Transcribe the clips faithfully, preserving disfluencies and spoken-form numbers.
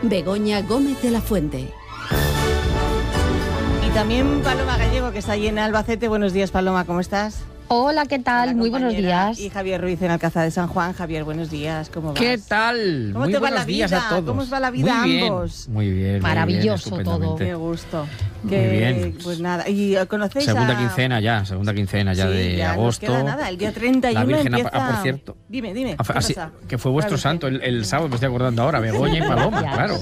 Begoña Gómez de la Fuente. Y también Paloma Gallego, que está allí en Albacete. Buenos días, Paloma, ¿cómo estás? Hola, ¿qué tal? Muy buenos días. Y Javier Ruiz en Alcázar de San Juan. Javier, buenos días, ¿cómo vas? ¿Qué tal? ¿Cómo Muy te va buenos la días vida? a todos. ¿Cómo os va la vida muy bien, ambos? Muy bien, maravilloso muy bien, todo. Qué gusto. Muy Que, bien. Pues nada, ¿y conocéis Segunda a... quincena ya, segunda quincena ya sí, de ya agosto. No queda nada, el día treinta y uno La Virgen, empieza... ah, por cierto. Dime, dime, Ah, ¿qué así, pasa? que fue vuestro Claro, santo sí. el, el sábado, me estoy acordando ahora, Begoña y Paloma, claro.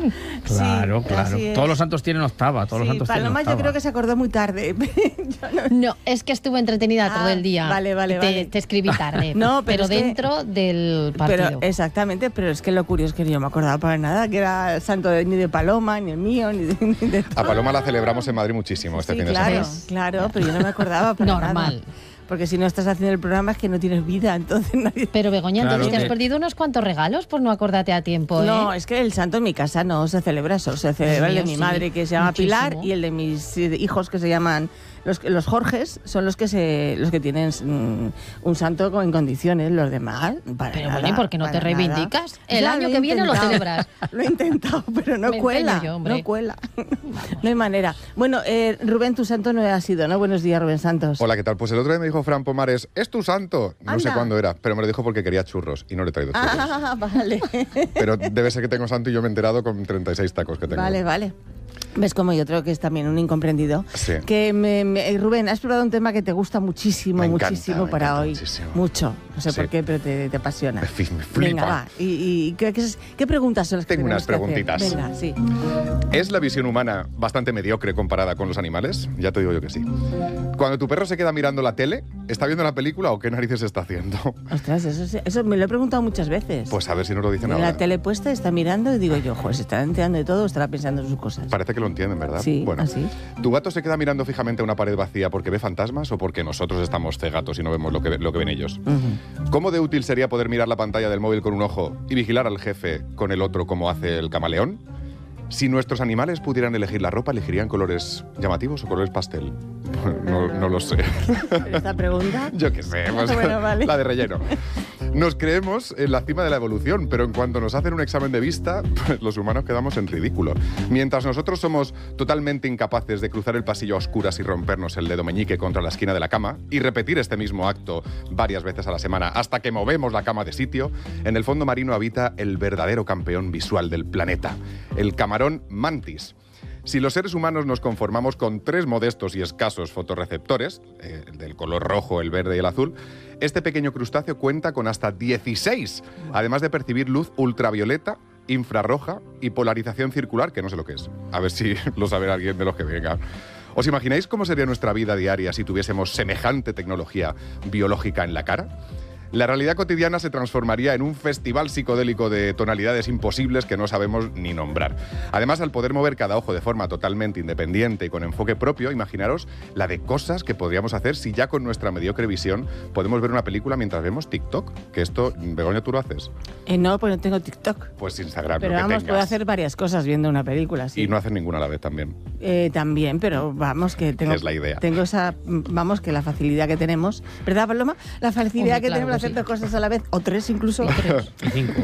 Claro, Sí, claro. así es. Todos los santos tienen octava, todos Sí, los santos Paloma tienen octava. yo creo que se acordó muy tarde. Yo no... No, es que estuve entretenida Ah, todo el día. vale, vale, te, vale. te escribí tarde. No, pero pero es que- dentro del partido. Pero exactamente, pero es que lo curioso es que yo no me acordaba para nada que era el santo de, ni de Paloma, ni el mío, ni de, ni de A Paloma la celebramos en Madrid muchísimo este Sí, fin de claro, semana. claro, pero yo no me acordaba para Normal. nada. Porque si no estás haciendo el programa es que no tienes vida, entonces nadie... Pero Begoña, Claro entonces te has que- perdido unos cuantos regalos por no acordarte a tiempo, ¿eh? No, es que el santo en mi casa no se celebra eso, se celebra el de mío, mi sí, madre que se llama muchísimo. Pilar y el de mis eh, hijos que se llaman los, los Jorges, son los que se los que tienen mm, un santo en condiciones, los demás para Pero nada, bueno, ¿y por qué no te para nada. reivindicas? El Ya, año lo he que viene lo intentado, celebras. Lo he intentado, pero no Me cuela, empeño yo, hombre. no cuela. No hay manera. Bueno, eh, Rubén, tu santo no ha sido, ¿no? Buenos días, Rubén Santos. Hola, ¿qué tal? Pues el otro día me dijo Fran Pomares, ¿es tu santo? No sé Anda. cuándo era, pero me lo dijo porque quería churros y no le he traído churros. Ah, vale. Pero debe ser que tengo santo y yo me he enterado con treinta y seis tacos que tengo. Vale, vale. ¿Ves como yo creo que es también un incomprendido? Sí. Que me, me- Rubén, has probado un tema que te gusta muchísimo, Me encanta, muchísimo me para encanta hoy. muchísimo. Mucho. No sé Sí. por qué, pero te, te apasiona. Me fi- me flipa. Venga, va. ¿Y, y qué, qué es- qué preguntas son las que Tengo unas tenemos que hacer? preguntitas. Venga, sí. ¿Es la visión humana bastante mediocre comparada con los animales? Ya te digo yo que sí. Cuando tu perro se queda mirando la tele, ¿está viendo la película o qué narices está haciendo? Ostras, eso, sí- eso me lo he preguntado muchas veces. Pues a ver si nos lo dicen Tiene ahora. la tele puesta, está mirando y digo yo, joder, se estará enterando de todo o estará pensando en sus cosas. Parece que lo entienden, ¿verdad? Sí, bueno, así. ¿Tu gato se queda mirando fijamente a una pared vacía porque ve fantasmas o porque nosotros estamos cegatos y no vemos lo que, lo que ven ellos? Ujú. ¿Cómo de útil sería poder mirar la pantalla del móvil con un ojo y vigilar al jefe con el otro como hace el camaleón? Si nuestros animales pudieran elegir la ropa, ¿elegirían colores llamativos o colores pastel? No, no lo sé. Esta pregunta... Yo qué sé, pues, Bueno, vale. la de relleno. Nos creemos en la cima de la evolución, pero en cuanto nos hacen un examen de vista, pues los humanos quedamos en ridículo. Mientras nosotros somos totalmente incapaces de cruzar el pasillo a oscuras y rompernos el dedo meñique contra la esquina de la cama y repetir este mismo acto varias veces a la semana hasta que movemos la cama de sitio, en el fondo marino habita el verdadero campeón visual del planeta, el camarón mantis. Si los seres humanos nos conformamos con tres modestos y escasos fotorreceptores, eh, del color rojo, el verde y el azul, este pequeño crustáceo cuenta con hasta dieciséis, además de percibir luz ultravioleta, infrarroja y polarización circular, que no sé lo que es. A ver si lo sabe alguien de los que vengan. ¿Os imagináis cómo sería nuestra vida diaria si tuviésemos semejante tecnología biológica en la cara? La realidad cotidiana se transformaría en un festival psicodélico de tonalidades imposibles que no sabemos ni nombrar. Además, al poder mover cada ojo de forma totalmente independiente y con enfoque propio, imaginaros la de cosas que podríamos hacer si ya con nuestra mediocre visión podemos ver una película mientras vemos TikTok. Que esto, Begoña, ¿tú lo haces? Eh, no, pues no tengo TikTok. Pues Instagram, Pero lo que vamos, tengas. puedo hacer varias cosas viendo una película, sí. Y no hacer ninguna a la vez también. Eh, también, pero vamos que tengo, Que es la idea. tengo esa, vamos que la facilidad que tenemos, ¿verdad, Paloma? La facilidad Hombre, que claro tenemos de que hacer sí. dos cosas a la vez, o tres incluso. Y cinco.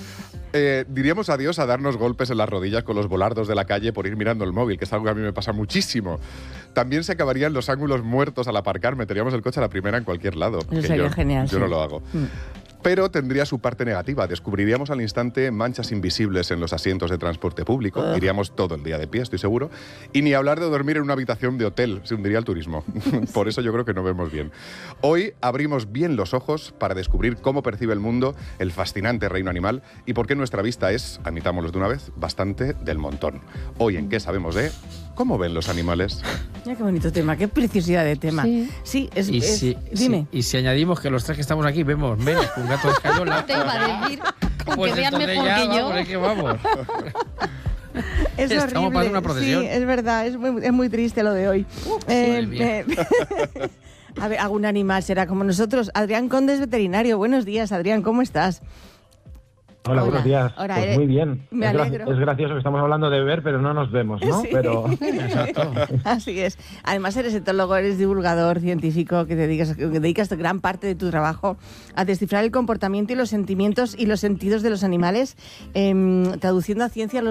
Eh, diríamos adiós a darnos golpes en las rodillas con los volardos de la calle por ir mirando el móvil, que es algo que a mí me pasa muchísimo. También se acabarían los ángulos muertos al aparcar, meteríamos el coche a la primera en cualquier lado. Eso que sería yo, genial, Yo sí. no lo hago. Mm. Pero tendría su parte negativa. Descubriríamos al instante manchas invisibles en los asientos de transporte público. Ugh. Iríamos todo el día de pie, estoy seguro. Y ni hablar de dormir en una habitación de hotel. Se hundiría el turismo. Por eso yo creo que no vemos bien. Hoy abrimos bien los ojos para descubrir cómo percibe el mundo el fascinante reino animal y por qué nuestra vista es, admitámoslo de una vez, bastante del montón. Hoy en ¿Qué sabemos de? ¿Cómo ven los animales? Mira qué bonito tema, qué preciosidad de tema. Sí. Sí, es, Y es- si, dime. si- y si añadimos que los tres que estamos aquí vemos menos que un gato de escayola, Te iba a decir, con pues que vean entonces mejor ya, que yo. vamos, es que vamos. Es Estamos horrible. para una procesión. Sí, es verdad, es muy, es muy triste lo de hoy. madre mía. eh, a ver, algún animal será como nosotros. Adrián Conde es veterinario. Buenos días, Adrián, ¿cómo estás? Hola, Hola. buenos días. Hola, Pues eres- muy bien. me es, gra- alegro. es gracioso que estamos hablando de ver, pero no nos vemos, ¿no? Sí. Pero Exacto. Así es. Además eres etólogo, eres divulgador científico que te dedicas, que dedicas gran parte de tu trabajo a descifrar el comportamiento y los sentimientos y los sentidos de los animales, em, traduciendo a ciencia los